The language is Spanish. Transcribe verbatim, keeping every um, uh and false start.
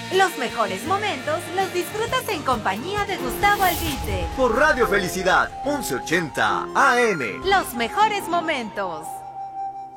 Los mejores momentos los disfrutas en compañía de Gustavo Alvite. Por Radio Felicidad, once ochenta A M. Los mejores momentos.